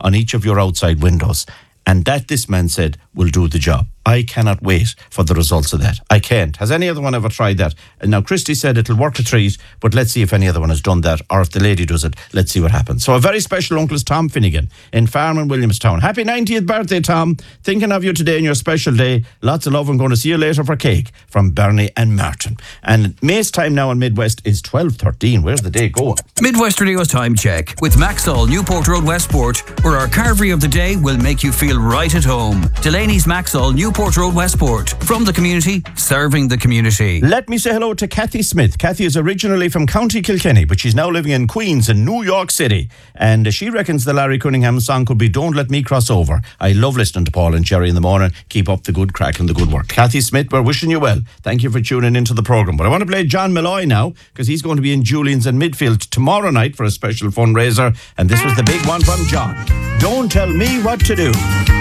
on each of your outside windows. And that, this man said, will do the job. I cannot wait for the results of that. I can't. Has any other one ever tried that? And now, Christy said it'll work a treat, but let's see if any other one has done that, or if the lady does it, let's see what happens. So a very special uncle is Tom Finnegan in Farm in Williamstown. Happy 90th birthday, Tom. Thinking of you today and your special day. Lots of love and going to see you later for cake from Bernie and Martin. And May's time now in Midwest is 12:13. Where's the day going? Midwest Radio's time check with Maxall, Newport Road, Westport, where our carvery of the day will make you feel right at home. Delaney's Maxall, Newport Road, Westport. From the community, serving the community. Let me say hello to Kathy Smith. Kathy is originally from County Kilkenny, but she's now living in Queens in New York City. And she reckons the Larry Cunningham song could be Don't Let Me Cross Over. I love listening to Paul and Jerry in the morning. Keep up the good crack and the good work. Kathy Smith, we're wishing you well. Thank you for tuning into the programme. But I want to play John Malloy now, because he's going to be in Julian's in Midfield tomorrow night for a special fundraiser. And this was the big one from John. Don't tell me what to do.